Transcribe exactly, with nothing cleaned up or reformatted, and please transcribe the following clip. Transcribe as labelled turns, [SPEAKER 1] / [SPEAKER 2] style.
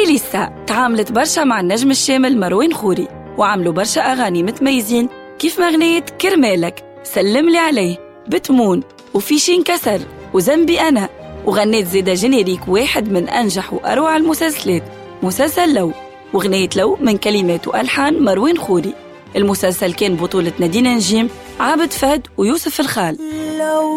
[SPEAKER 1] إليسا تعاملت برشا مع النجم الشامل مروان خوري، وعملوا برشا أغاني متميزين كيف مغنية كرمالك، سلملي عليه، بتمون، وفي شي انكسر، وذنبي أنا. وغنيت زيدا جينيريك واحد من أنجح وأروع المسلسلات، مسلسل لو، وغنية لو من كلمات وألحان مروان خوري. المسلسل كان بطولة نادين نجيم، عابد فهد، ويوسف الخال.